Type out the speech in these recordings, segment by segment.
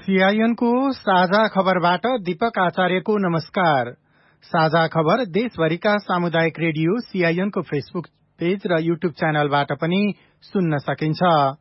सीआईएनको साझा खबरबाट दीपक आचार्यको नमस्कार। साझा खबर देशभरिका सामुदायिक रेडियो सीआईएनको फेसबुक पेज र युट्युब च्यानलबाट पनि सुन्न सकिन्छ।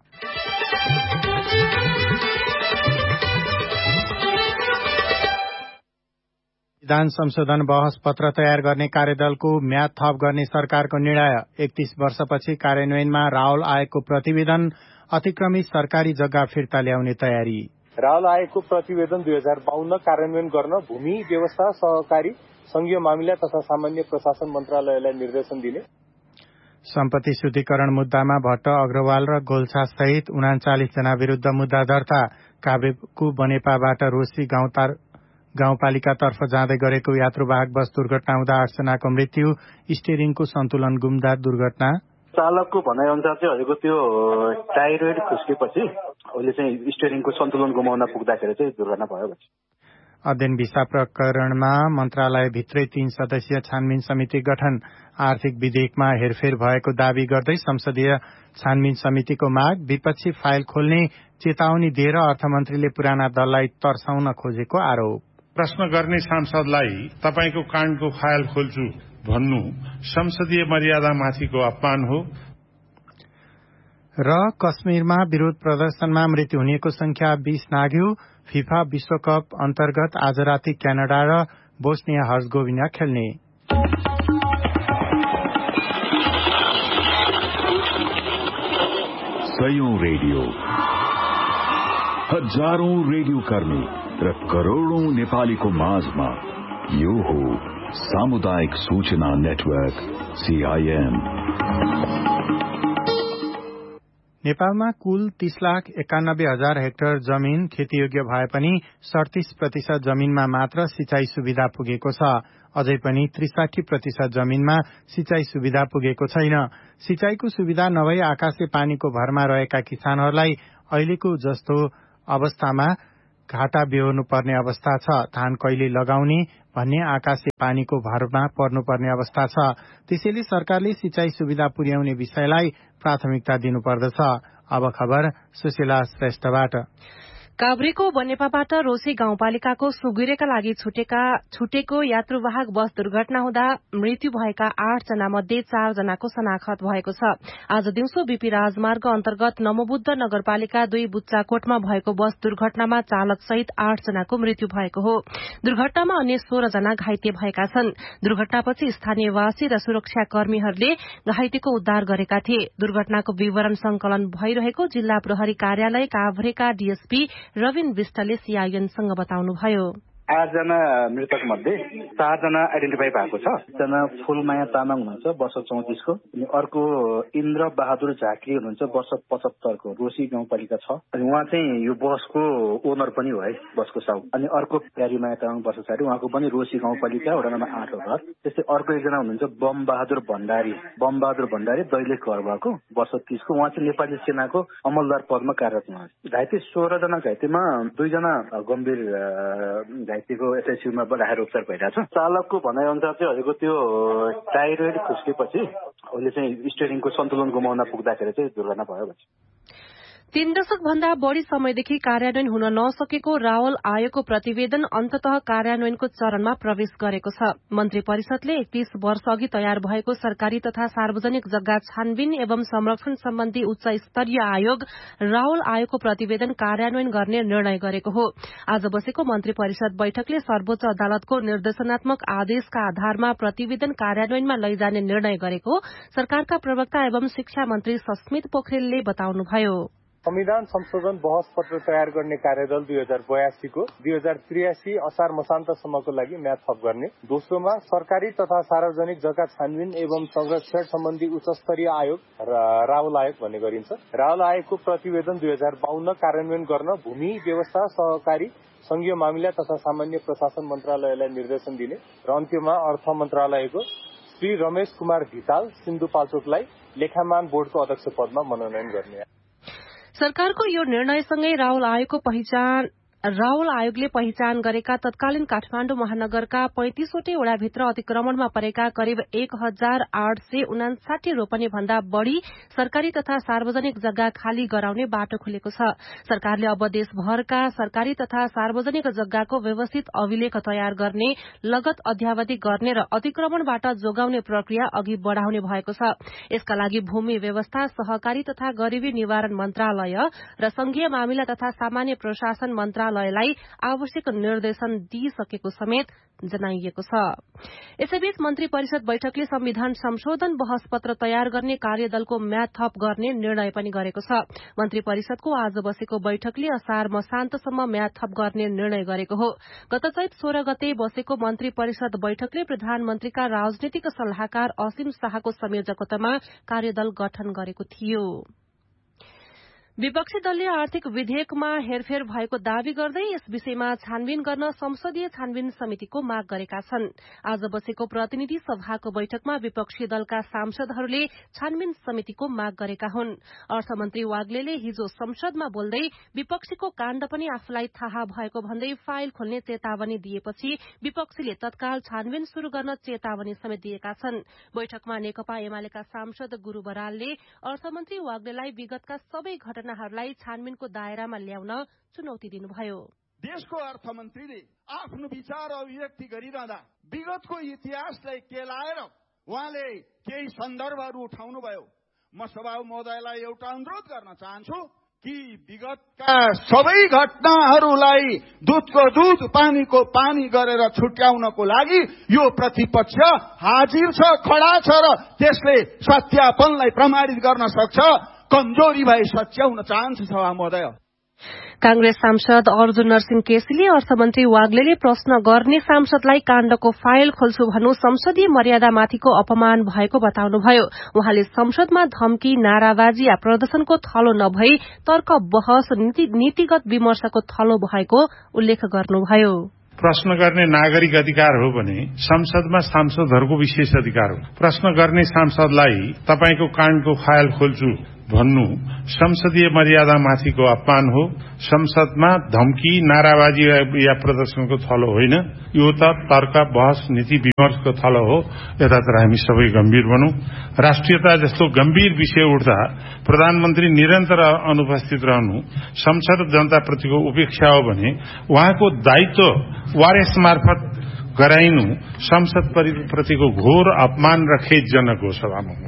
संविधान संशोधन बहस पत्र तयार गर्ने कार्यदलको म्याद थप गर्ने सरकारको निर्णय। 31 वर्षपछि कार्यान्वयनमा राहुल आयोगको प्रतिवेदन। अतिक्रमित सरकारी जग्गा फिर्ता ल्याउने तयारी। राहुल आयोगको प्रतिवेदन 2052 कार्यान्वयन गर्न भूमि व्यवस्था सहकारी संघीय मामिला तथा सामान्य प्रशासन मन्त्रालयलाई निर्देशन दिने। सम्पत्ति शुद्धिकरण मुद्दामा भट्ट अग्रवाल र गोल्छा सहित 39 जना विरूद्ध मुद्दा दर्ता। काभ्रेको बनेपाबाट रोसी गाउँपालिकातर्फ जाँदै गरेको यात्रुवाहक बस दुर्घटना हुँदा 8 जनाको मृत्यु। स्टियरिङको सन्तुलन गुम्दा दुर्घटना। चालकको भनाइअनुसार चाहिँ हजुरको त्यो टाइरोइड खुस्केपछि अहिले चाहिँ स्टियरिङको सन्तुलन गुमाउन पुग्दाखेरि चाहिँ दुर्घटना भयो। अध्ययन भिसा प्रकरणमा मन्त्रालयभित्रै 3 सदस्यीय छानबिन समिति गठन। आर्थिक विधेयकमा हेरफेर भएको दावी गर्दै संसदीय छानबिन समितिको माग। विपक्षी फाइल खोल्ने चेतावनी दिएर अर्थमन्त्रीले पुराना दललाई तर्साउन खोजेको आरोप। प्रश्न गर्ने सांसदलाई तपाईको काण्डको फाइल खोल्छु भन्नु संसदीय मर्यादामाथिको अपमान हो। र कश्मीरमा विरोध प्रदर्शनमा मृत्यु हुनेको संख्या 20 नाग्यो। फिफा विश्वकप अन्तर्गत आज राति क्यानाडा र बोस्निया हर्जगोभिना खेल्ने। सयौं रेडियो, हजारौं रेडियो कर्मी र करोड़ौं नेपालीको माझमा यो हो सामुदायिक सूचना नेटवर्क सीआईएम। नेपालमा कुल 30,91,000 हेक्टर जमीन खेतीयोग्य भए पनि 37% जमीनमा मात्र सिंचाई सुविधा पुगेको छ। अझै पनि 63% जमीनमा सिंचाई सुविधा पुगेको छैन। सिंचाईको सुविधा नभई आकाशे पानीको भरमा रहेका किसानहरूलाई अहिलेको जस्तो अवस्थामा घाटा बेहोर्नु पर्ने अवस्था छ। धान कहिले लगाउने भन्ने आकाशे पानीको भरमा पर्नुपर्ने अवस्था छ। त्यसैले सरकारले सिंचाई सुविधा पुर्याउने विषयलाई प्राथमिकता दिनुपर्दछ। अब खबर सुशीला श्रेष्ठबाट। काभ्रेको बनेपाबाट रोसी गाउँपालिकाको सुगिरेका लागि छुटेको यात्रुवाहक बस दुर्घटना हुँदा मृत्यु भएका 8 जना मध्ये 4 जनाको शनाखत भएको छ। आज दिउँसो बीपी राजमार्ग अन्तर्गत नमोबुद्ध नगरपालिका 2 बुच्चाकोटमा भएको बस दुर्घटनामा चालक सहित 8 जनाको मृत्यु भएको हो। दुर्घटनामा अन्य 16 जना घाइते भएका छन्। दुर्घटनापछि स्थानीयवासी र सुरक्षाकर्मीहरूले घाइतेको उद्धार गरेका थिए। दुर्घटनाको विवरण संकलन भइरहेको जिल्ला प्रहरी कार्यालय काभ्रेका डीएसपी रविन विष्टले सीआईएनसँग बताउनुभयो। 8 जना मृतक मध्ये 4 जना आइडेन्टिफाई भएको छ। एकजना फुलमाया तामाङ हुनुहुन्छ वर्ष 34 को, अनि अर्को इन्द्र बहादुर झाँक्री हुनुहुन्छ वर्ष 75 को, रोसी गाउँपालिका 6। अनि उहाँ चाहिँ यो बसको ओनर पनि हो है, बसको साउ। अनि अर्को प्यारीमाया तामाङ वर्ष 60, उहाँको पनि रोसी गाउँपालिका वडा नम्बर 8 हो घर। त्यस्तै अर्को एकजना हुनुहुन्छ बम बहादुर भण्डारी दैलेख घर भएको वर्ष 30 को, उहाँ चाहिँ नेपाली सेनाको अमलदार पदमा कार्यरत हुनुहुन्छ। घाइते 16 जना घाइतेमा 2 जना गम्भीर घाइतेको एसआइसीयूमा राखेर उपचार भइरहेछ। चालकको भनाइअनुसार चाहिँ हजुरको त्यो टाइरोइड खुस्केपछि अहिले चाहिँ स्टियरिङको सन्तुलन गुमाउन पुग्दाखेरि चाहिँ दुर्घटना भयो। 3 दशक भन्दा बढ़ी समयदेखि कार्यान्वयन हुन नसकेको रावल आयोगको प्रतिवेदन अन्ततः कार्यान्वयनको चरणमा प्रवेश गरेको छ। मन्त्री परिषदले 31 वर्ष अघि तयार भएको सरकारी तथा सार्वजनिक जग्गा छानबिन एवं संरक्षण सम्बन्धी उच्च स्तरीय आयोग रावल आयोगको प्रतिवेदन कार्यान्वयन गर्ने निर्णय गरेको हो। आज बसेको मन्त्री परिषद बैठकले सर्वोच्च अदालतको निर्देशनात्मक आदेशका आधारमा प्रतिवेदन कार्यान्वयनमा लैजाने निर्णय गरेको सरकारका प्रवक्ता एवं शिक्षा मन्त्री सस्मित पोखरेलले बताउनुभयो। संविधान संशोधन बहस पत्र तयार गर्ने कार्यदल 2082 को 2083 असार मसान्तसम्मको लागि म्याद थप गर्ने। दोस्रोमा सरकारी तथा सार्वजनिक जग्गा छानबिन एवं संरक्षण सम्बन्धी उच्च स्तरीय आयोग रावल आयोग भन्ने गरिन्छ। रावल आयोगको प्रतिवेदन 2052 कार्यान्वयन गर्न भूमि व्यवस्था सहकारी संघीय मामिला तथा सामान्य प्रशासन मन्त्रालयलाई निर्देशन दिने र अन्त्यमा अर्थ मन्त्रालयको श्री रमेश कुमार ढिताल सिन्धुपाल्चोकलाई लेखामान बोर्डको अध्यक्ष पदमा मनोनयन गर्ने। सरकारको यो निर्णयसँगै रावल आयोगको पहिचान राहुल आयोगले पहिचान गरेका तत्कालीन काठमाण्डु महानगरका 35वटै वडाभित्र अतिक्रमणमा परेका करिब 1859 रोपनी भन्दा बढ़ी सरकारी तथा सार्वजनिक जग्गा खाली गराउने बाटो खुलेको छ। सरकारले अब देशभरका सरकारी तथा सार्वजनिक जग्गाको व्यवस्थित अभिलेख तयार गर्ने, लगत अध्यावधि गर्ने र अतिक्रमणबाट जोगाउने प्रक्रिया अघि बढ़ाउने भएको छ। यसका लागि भूमि व्यवस्था, सहकारी तथा गरीबी निवारण मन्त्रालय र संघीय मामिला तथा सामान्य प्रशासन मन्त्रालयलाई आवश्यक निर्देशन दिइसकेको समेत जनाइएको छ। यसैबीच मन्त्री परिषद बैठकले संविधान संशोधन बहस पत्र तयार गर्ने कार्यदलको म्याद थप गर्ने निर्णय पनि गरेको छ। मन्त्री परिषदको आज बसेको बैठकले असार मसान्तसम्म म्याद थप गर्ने निर्णय गरेको हो। गत चैत 16 गते बसेको मन्त्री परिषद बैठकले प्रधानमन्त्रीका राजनीतिक सल्लाहकार असीम शाहको संयोजकतामा कार्यदल गठन गरेको थियो। विपक्षी दलले आर्थिक विधेयकमा हेरफेर भएको दावी गर्दै यस विषयमा छानबिन गर्न संसदीय छानबिन समितिको माग गरेका छन्। आज बसेको प्रतिनिधि सभाको बैठकमा विपक्षी दलका सांसदहरूले छानबिन समितिको माग गरेका हुन्। अर्थमन्त्री वाग्लेले हिजो संसदमा बोल्दै विपक्षीको काण्ड पनि आफूलाई थाहा भएको भन्दै फाइल खोल्ने चेतावनी दिएपछि विपक्षीले तत्काल छानबिन शुरू गर्न चेतावनी समेत दिएका छन्। बैठकमा नेकपा एमालेका सांसद गुरू बरालले अर्थमन्त्री वाग्लेलाई विगतका सबै घटनाहरूलाई छानबिनको दायरामा ल्याउन चुनौती दिनुभयो। देशको अर्थमन्त्रीले आफ्नो विचार अभिव्यक्ति गरिरहँदा विगतको इतिहासलाई केलाएर उहाँले केही सन्दर्भहरू उठाउनुभयो। म सभापति महोदयलाई एउटा अनुरोध गर्न चाहन्छु कि विगतका सबै घटनाहरूलाई दुधको दुध पानीको पानी गरेर छुट्याउनको लागि यो प्रतिपक्ष हाजिर छ, खडा छ र त्यसले सत्यापनलाई प्रमाणित गर्न सक्छ। कमजोरी भए सच्याउन चाहन्छु सभा महोदय। कांग्रेस सांसद अर्जुन नरसिंह केसीले अर्थमन्त्री वाग्लेले प्रश्न गर्ने सांसदलाई काण्डको फाइल खोल्छु भन्नु संसदीय मर्यादामाथिको अपमान भएको बताउनुभयो। उहाँले संसदमा धम्की, नाराबाजी या प्रदर्शनको थलो नभई तर्क, बहस, नीतिगत विमर्शको थलो भएको उल्लेख गर्नुभयो। प्रश्न गर्ने नागरिक अधिकार हो भने संसदमा सांसदहरूको विशेष अधिकार हो। प्रश्न गर्ने सांसदलाई तपाईको काण्डको फाइल खोल्छु भन्नु संसदीय मर्यादामाथिको अपमान हो। संसदमा धम्की, नाराबाजी या प्रदर्शनको थलो होइन, यो त तर्क, बहस, नीति विमर्शको थलो हो। यतातिर हामी सबै गम्भीर बनौं। राष्ट्रियता जस्तो गम्भीर विषय उठ्दा प्रधानमन्त्री निरन्तर अनुपस्थित रहनु संसद जनताप्रतिको उपेक्षा हो भने उहाँको दायित्व वारेस मार्फत गराइनु संसद प्रतिको घोर अपमान र खेदजनक हो। सभामुख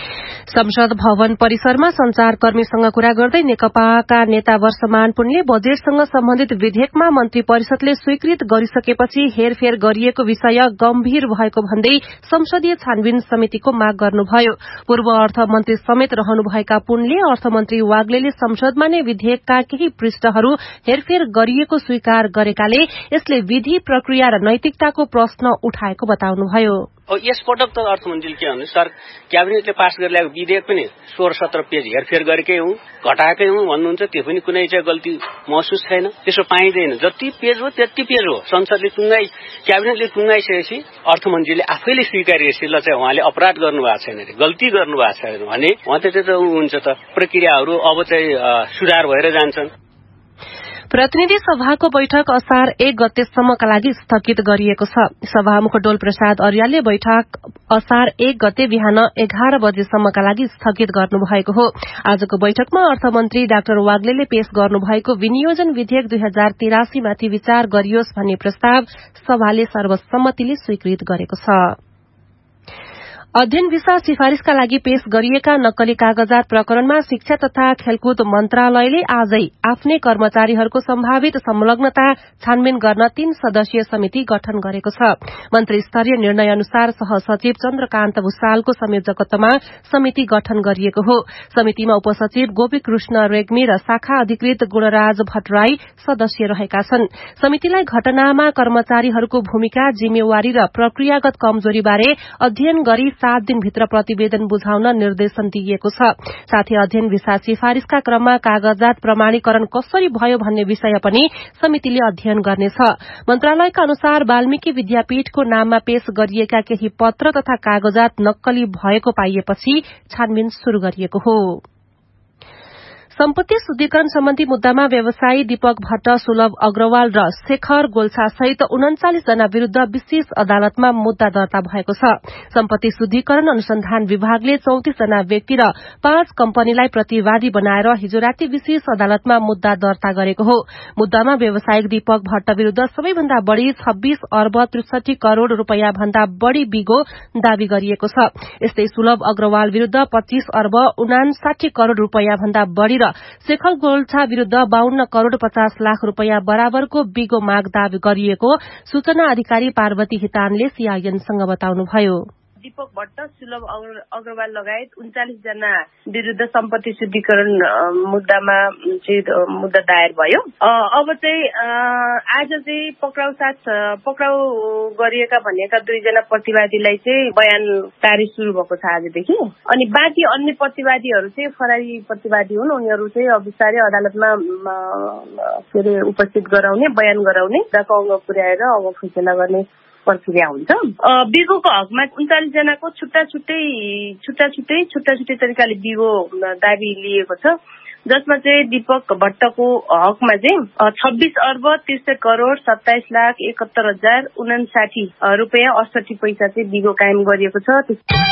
संसद भवन परिसरमा संचारकर्मीसँग कुरा गर्दै नेकपाका नेता वर्षमान पुनले बजेटसँग सम्बन्धित विधेयकमा मन्त्री परिषदले स्वीकृत गरिसकेपछि हेरफेर गरिएको विषय गम्भीर भएको भन्दै संसदीय छानबिन समितिको माग गर्नुभयो। पूर्व अर्थमन्त्री समेत रहनुभएका पुनले अर्थमन्त्री वाग्लेले संसदमा नै विधेयकका केही पृष्ठहरू हेरफेर गरिएको स्वीकार गरेकाले यसले विधि, प्रक्रिया र नैतिकताको प्रश्न उठाएको बताउनुभयो। यस पटक त अर्थमन्त्रीले के भन्नु, सर क्याबिनेटले पास गरिरहेको विधेयक पनि 16-17 पेज हेरफेर गरेकै हुँ, घटाएकै हुँ भन्नुहुन्छ। त्यो पनि कुनै चाहिँ गल्ती महसुस छैन, त्यसो पाइँदैन। जति पेज हो त्यति पेज हो। संसदले क्याबिनेटले टुङ्गाइसकेपछि अर्थमन्त्रीले आफैले स्वीकार गरेपछि ल चाहिँ उहाँले अपराध गर्नुभएको छैन, गल्ती गर्नुभएको छैन भने उहाँ त हुन्छ त प्रक्रियाहरू अब चाहिँ सुधार भएर जान्छन्। प्रतिनिधि सभाको बैठक असार 1 गतेसम्मका लागि स्थगित गरिएको छ। सभामुख डोल प्रसाद अर्यालले बैठक असार 1 गते बिहान 11 बजेसम्मका लागि स्थगित गर्नुभएको हो। आजको बैठकमा अर्थमन्त्री डाक्टर वाग्लेले पेश गर्नुभएको विनियोजन विधेयक 2083 माथि विचार गरियोस् भन्ने प्रस्ताव सभाले सर्वसम्मतिले स्वीकृत गरेको छ। अध्ययन भिसा सिफारिशका लागि पेश गरिएका नक्कली कागजात प्रकरणमा शिक्षा तथा खेलकुद मन्त्रालयले आजै आफ्नै कर्मचारीहरूको सम्भावित संलग्नता छानबिन गर्न 3 सदस्यीय समिति गठन गरेको छ। मन्त्री स्तरीय निर्णय अनुसार सहसचिव चन्द्रकान्त भुसालको संयोजकत्वमा समिति गठन गरिएको हो। समितिमा उपसचिव गोपीकृष्ण रेग्मी र शाखा अधिकृत गुणराज भट्टराई सदस्य रहेका छन्। समितिलाई घटनामा कर्मचारीहरूको भूमिका, जिम्मेवारी र प्रक्रियागत कमजोरीबारे अध्ययन गरी 7 दिनभित्र प्रतिवेदन बुझाउन निर्देशन दिइएको छ। साथै अध्ययन भिसा सिफारिशका क्रममा कागजात प्रमाणीकरण कसरी भयो भन्ने विषय पनि समितिले अध्ययन गर्नेछ। मन्त्रालयका अनुसार वाल्मीकि विद्यापीठको नाममा पेश गरिएका केही पत्र तथा कागजात नक्कली भएको पाइएपछि छानबिन शुरू गरिएको हो। सम्पत्ति शुद्धिकरण सम्बन्धी मुद्दामा व्यवसायी दीपक भट्ट, सुलभ अग्रवाल र शेखर गोल्छा सहित 39 जना विरूद्ध विशेष अदालतमा मुद्दा दर्ता भएको छ। सम्पत्ति शुद्धिकरण अनुसन्धान विभागले 34 जना व्यक्ति र 5 कम्पनीलाई प्रतिवादी बनाएर हिजो राति विशेष अदालतमा मुद्दा दर्ता गरेको हो। मुद्दामा व्यवसायिक दीपक भट्ट विरूद्ध सबैभन्दा बढ़ी 26 अर्ब 63 करोड़ रूपियाँ भन्दा बढ़ी बिगो दावी गरिएको छ। यस्तै सुलभ अग्रवाल विरूद्ध 25 अर्ब 59 करोड़ रूपियाँ भन्दा बढ़ी र शेखर गोल्छा विरूद्ध 52 करोड़ 50 लाख रूपियाँ बराबरको बिगो माग दावी गरिएको सूचना अधिकारी पार्वती हितानले सीआईएनसँग बताउनुभयो। दीपक भट्ट, सुलभ अग्रवाल लगायत 39 जना विरूद्ध सम्पत्ति शुद्धिकरण मुद्दामा मुद्दा दायर भयो। अब चाहिँ आज चाहिँ पक्राउ गरिएका भनिएका 2 जना प्रतिवादीलाई चाहिँ बयान तारिख शुरू भएको छ आजदेखि। अनि बाँकी अन्य प्रतिवादीहरू चाहिँ फरारी प्रतिवादी हुन्। उनीहरू चाहिँ अब बिस्तारै अदालतमा उपस्थित गराउने, बयान गराउने, अङ्ग पुर्याएर अब फैसला गर्ने प्रक्रिया हुन्छ। बिगोको हकमा 39 जनाको छुट्टा छुट्टै तरिकाले बिगो दाबी लिएको छ, जसमा चाहिँ दीपक भट्टको हकमा चाहिँ 26 अर्ब 63 करोड़ 27 लाख 71 हजार 59 रुपियाँ 68 पैसा चाहिँ बिगो कायम गरिएको छ।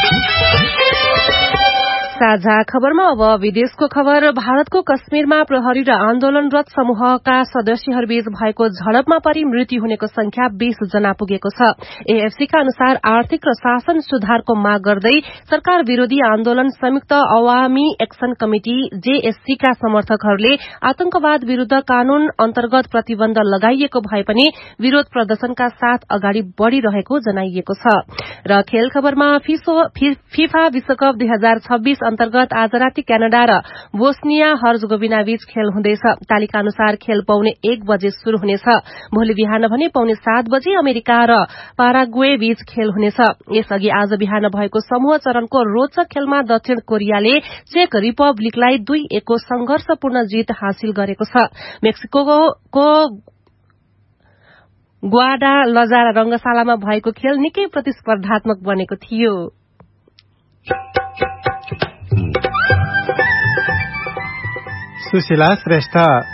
साझा खबरमा अब विदेशको खबर। भारतको कश्मीरमा प्रहरी र आन्दोलनरत समूहका सदस्यहरूबीच भएको झडपमा परि मृत्यु हुनेको संख्या 20 जना पुगेको छ। एएफसीका अनुसार आर्थिक र शासन सुधारको माग गर्दै सरकार विरोधी आन्दोलन संयुक्त अवामी एक्सन कमिटी जेएससीका समर्थकहरूले आतंकवाद विरूद्ध कानून अन्तर्गत प्रतिबन्ध लगाइएको भए पनि विरोध प्रदर्शनका साथ अगाडि बढ़िरहेको जनाइएको छ। र खेल खबरमा फिफा विश्वकप 2026 अन्तर्गत आज राति क्यानाडा र बोस्निया हर्जगोभिना बीच खेल हुँदैछ। तालिका अनुसार खेल पौने 1 बजे शुरू हुनेछ। भोलि बिहान भने पौने 7 बजे अमेरिका र पाराग्वे बीच खेल हुनेछ। यसअघि आज बिहान भएको समूह चरणको रोचक खेलमा दक्षिण कोरियाले चेक रिपब्लिकलाई 2-1 को संघर्षपूर्ण जीत हासिल गरेको छ। मेक्सिकोको ग्वाडालजारा रंगशालामा भएको खेल निकै प्रतिस्पर्धात्मक बनेको थियो। सुशीला श्रेष्ठ।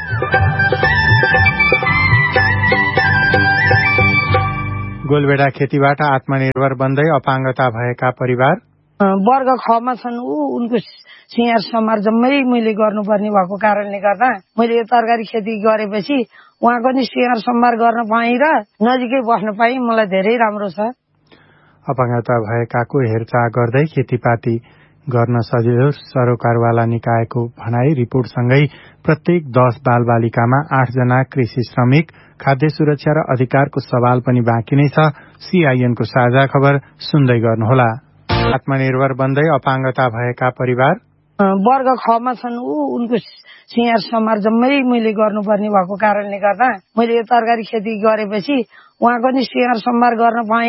गोलबेडा खेतीबाट आत्मनिर्भर बन्दै अपाङ्गता भएका परिवार वर्ग खमा छन्। उनको सिंगार समार जम्मै मैले गर्नुपर्ने भएको कारणले गर्दा मैले यो तरकारी खेती गरेपछि उहाँको नि सिंगार समार गर्न पाएँ र नजिकै बस्न पाएँ। मलाई धेरै राम्रो छ। अपाङ्गता भएकाको हेरचाह गर्दै खेतीपाती गर्न सजिलो सरोकारवाला निकायको भनाई रिपोर्टसँगै प्रत्येक 10 बालबालिकामा 8 जना कृषि श्रमिक, खाद्य सुरक्षा र अधिकारको सवाल पनि बाँकी नै छ। सीआईएनको साझा खबर सुन्दै गर्नुहोला। आत्मनिर्भर बन्दै अपाङ्गता भएका परिवार वर्ग खमा छन्। उनको सिंगार समार जम्मै मैले गर्नुपर्ने भएको कारणले गर्दा मैले यो तरकारी खेती गरेपछि उहाँको नि सिंगार समार गर्न पाएँ।